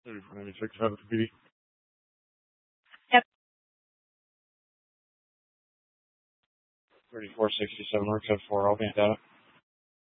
3496 out of the PD. Yep. 3467 works at 4. I'll be in data.